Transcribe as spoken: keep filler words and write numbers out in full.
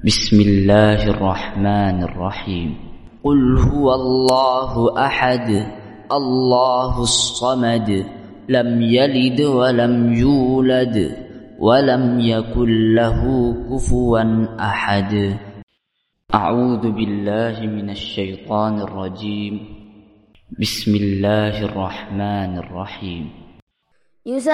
بسم الله الرحمن الرحيم. قل هو الله أحد الله الصمد لم يلد ولم يولد ولم يكن له كفوا أحد. أعوذ بالله من الشيطان الرجيم. بسم الله الرحمن الرحيم.